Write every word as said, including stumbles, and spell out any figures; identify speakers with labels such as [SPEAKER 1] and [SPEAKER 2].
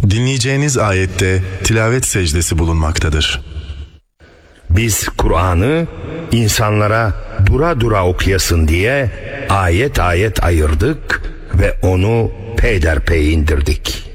[SPEAKER 1] Dinleyeceğiniz ayette tilavet secdesi bulunmaktadır.
[SPEAKER 2] Biz Kur'an'ı insanlara dura dura okuyasın diye ayet ayet ayırdık ve onu peyderpey indirdik.